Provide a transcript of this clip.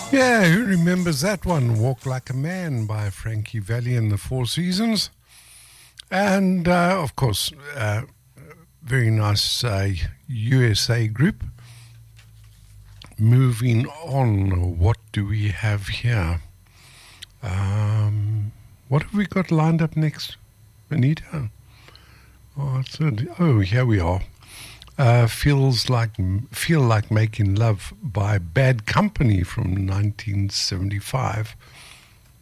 Yeah, who remembers that one? Walk Like a Man by Frankie Valli and the Four Seasons. And, of course, very nice USA group. Moving on, what do we have here? What have we got lined up next, Anita? Oh, here we are. Feel Like Making Love by Bad Company from 1975.